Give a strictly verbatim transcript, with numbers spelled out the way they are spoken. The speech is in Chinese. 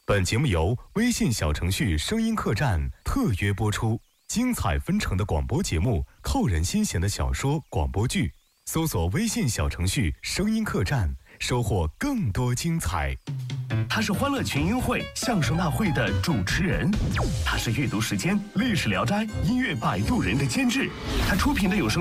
本节目由微信小程序声音客栈特约播出，精彩纷呈的广播节目，扣人心弦的小说、广播剧，搜索微信小程序声音客栈，收获更多精彩。 他是欢乐群英会相声大会的主持人，他是阅读时间、历史聊斋、音乐摆渡人的监制，他出品的有声